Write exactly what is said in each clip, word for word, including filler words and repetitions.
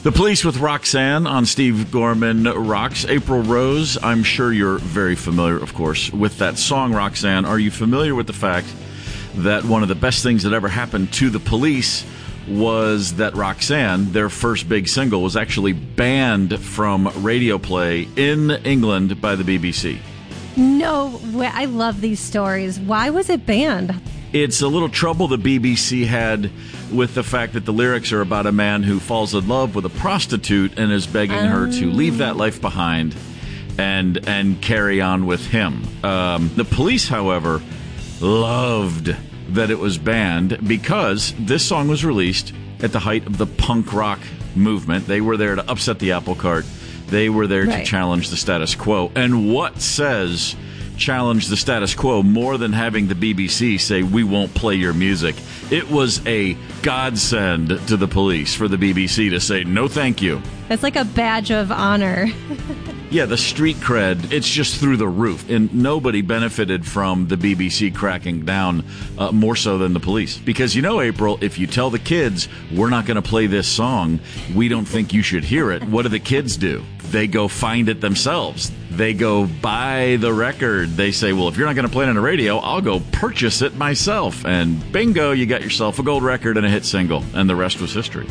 The Police with Roxanne on Steve Gorman Rocks. April Rose, I'm sure you're very familiar, of course, with that song, Roxanne. Are you familiar with the fact that one of the best things that ever happened to the Police was that Roxanne, their first big single, was actually banned from radio play in England by the B B C? No way. I love these stories. Why was it banned? It's a little trouble the B B C had with the fact that the lyrics are about a man who falls in love with a prostitute and is begging um. her to leave that life behind and and carry on with him. Um, the Police, however, loved that it was banned because this song was released at the height of the punk rock movement. They were there to upset the apple cart. They were there right. to challenge the status quo. And what says challenge the status quo more than having the B B C say, we won't play your music? It was a godsend to the Police for the B B C to say, no thank you. It's like a badge of honor. Yeah, the street cred, it's just through the roof. And nobody benefited from the B B C cracking down uh, more so than the Police. Because, you know, April, if you tell the kids, we're not going to play this song, we don't think you should hear it, what do the kids do? They go find it themselves. They go buy the record. They say, well, if you're not going to play it on the radio, I'll go purchase it myself. And bingo, you got yourself a gold record and a hit single. And the rest was history.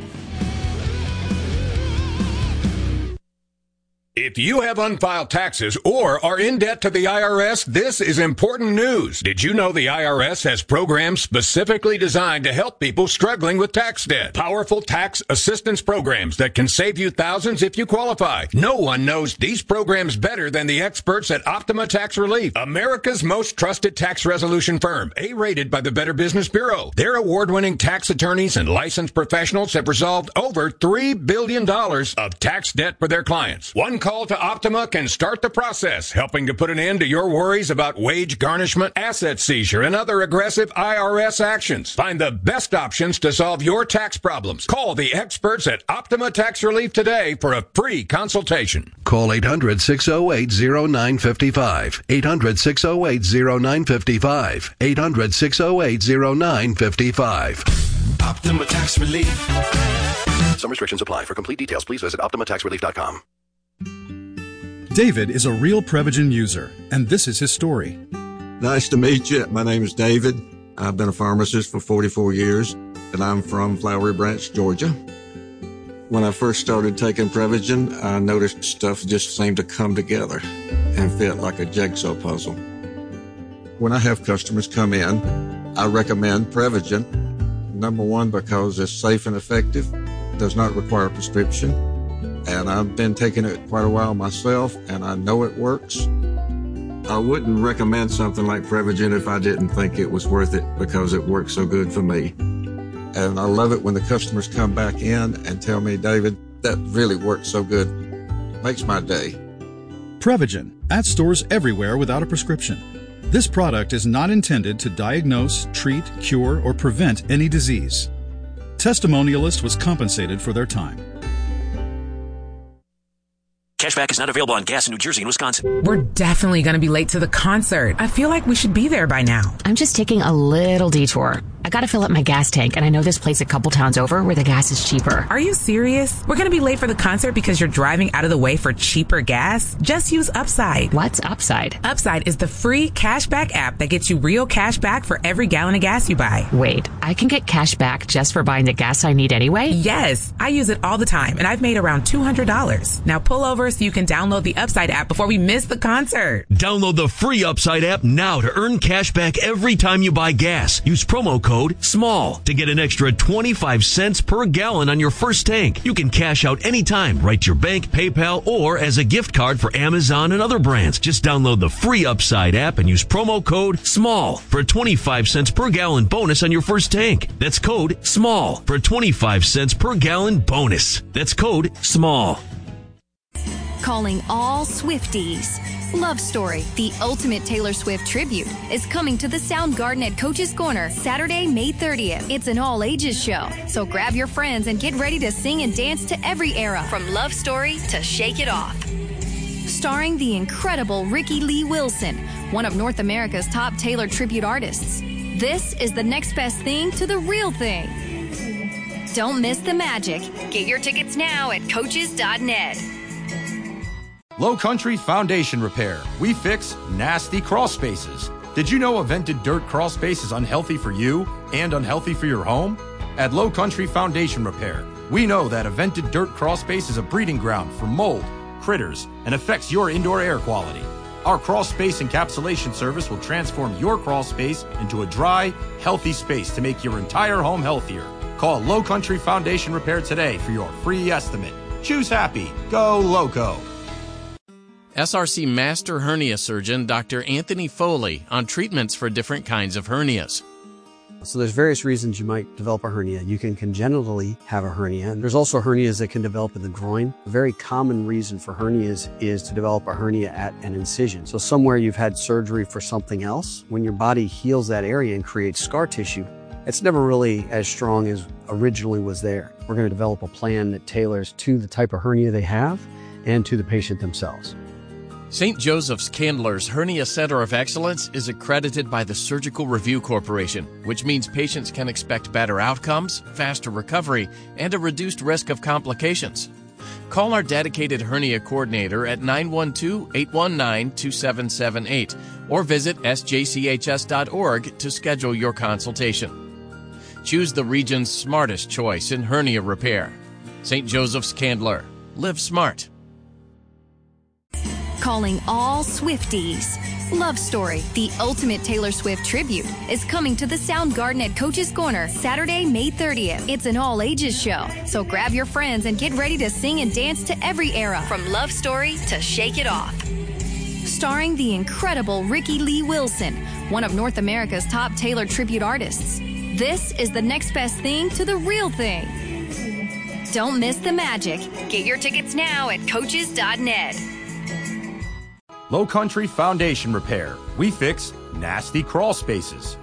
If you have unfiled taxes or are in debt to the I R S, this is important news. Did you know the I R S has programs specifically designed to help people struggling with tax debt? Powerful tax assistance programs that can save you thousands if you qualify. No one knows these programs better than the experts at Optima Tax Relief, America's most trusted tax resolution firm, A-rated by the Better Business Bureau. Their award-winning tax attorneys and licensed professionals have resolved over three billion dollars of tax debt for their clients. One call to Optima can start the process, helping to put an end to your worries about wage garnishment, asset seizure, and other aggressive I R S actions. Find the best options to solve your tax problems. Call the experts at Optima Tax Relief today for a free consultation. Call eight hundred, six oh eight, oh nine five five. eight hundred, six oh eight, oh nine five five. eight hundred, six oh eight, oh nine five five. Optima Tax Relief. Some restrictions apply. For complete details, please visit optima tax relief dot com. David is a real Prevagen user, and this is his story. Nice to meet you. My name is David. I've been a pharmacist for forty-four years, and I'm from Flowery Branch, Georgia. When I first started taking Prevagen, I noticed stuff just seemed to come together and fit like a jigsaw puzzle. When I have customers come in, I recommend Prevagen. Number one, because it's safe and effective, does not require a prescription. And I've been taking it quite a while myself, and I know it works. I wouldn't recommend something like Prevagen if I didn't think it was worth it because it works so good for me. And I love it when the customers come back in and tell me, David, that really works so good. Makes my day. Prevagen, at stores everywhere without a prescription. This product is not intended to diagnose, treat, cure, or prevent any disease. Testimonialist was compensated for their time. Cashback is not available on gas in New Jersey and Wisconsin. We're definitely going to be late to the concert. I feel like we should be there by now. I'm just taking a little detour. I gotta fill up my gas tank, and I know this place a couple towns over where the gas is cheaper. Are you serious? We're gonna be late for the concert because you're driving out of the way for cheaper gas? Just use Upside. What's Upside? Upside is the free cashback app that gets you real cash back for every gallon of gas you buy. Wait, I can get cash back just for buying the gas I need anyway? Yes, I use it all the time, and I've made around two hundred dollars. Now pull over so you can download the Upside app before we miss the concert. Download the free Upside app now to earn cash back every time you buy gas. Use promo code SMALL to get an extra twenty-five cents per gallon on your first tank. You can cash out anytime, right to your bank, PayPal, or as a gift card for Amazon and other brands. Just download the free Upside app and use promo code SMALL for a twenty-five cents per gallon bonus on your first tank. That's code SMALL for a twenty-five cents per gallon bonus. That's code SMALL. Calling all Swifties. Love Story, the ultimate Taylor Swift tribute, is coming to the Soundgarden at Coach's Corner Saturday, May thirtieth. It's an all-ages show, so grab your friends and get ready to sing and dance to every era, from Love Story to Shake It Off. Starring the incredible Ricky Lee Wilson, one of North America's top Taylor tribute artists. This is the next best thing to the real thing. Don't miss the magic. Get your tickets now at coaches dot net. Low Country Foundation Repair. We fix nasty crawl spaces. Did you know a vented dirt crawl space is unhealthy for you and unhealthy for your home? At Low Country Foundation Repair, we know that a vented dirt crawl space is a breeding ground for mold, critters, and affects your indoor air quality. Our crawl space encapsulation service will transform your crawl space into a dry, healthy space to make your entire home healthier. Call Low Country Foundation Repair today for your free estimate. Choose happy. Go Loco. S R C Master Hernia Surgeon Doctor Anthony Foley on treatments for different kinds of hernias. So there's various reasons you might develop a hernia. You can congenitally have a hernia, and there's also hernias that can develop in the groin. A very common reason for hernias is to develop a hernia at an incision. So somewhere you've had surgery for something else, when your body heals that area and creates scar tissue, it's never really as strong as originally was there. We're going to develop a plan that tailors to the type of hernia they have and to the patient themselves. Saint Joseph's Candler's Hernia Center of Excellence is accredited by the Surgical Review Corporation, which means patients can expect better outcomes, faster recovery, and a reduced risk of complications. Call our dedicated hernia coordinator at nine one two, eight one nine, two seven seven eight or visit S J C H S dot org to schedule your consultation. Choose the region's smartest choice in hernia repair. Saint Joseph's Candler. Live smart. Calling all Swifties. Love Story, the ultimate Taylor Swift tribute, is coming to the Soundgarden at Coach's Corner Saturday, May thirtieth. It's an all-ages show, so grab your friends and get ready to sing and dance to every era, from Love Story to Shake It Off. Starring the incredible Ricky Lee Wilson, one of North America's top Taylor tribute artists. This is the next best thing to the real thing. Don't miss the magic. Get your tickets now at coaches dot net. Low Country Foundation Repair. We fix nasty crawl spaces.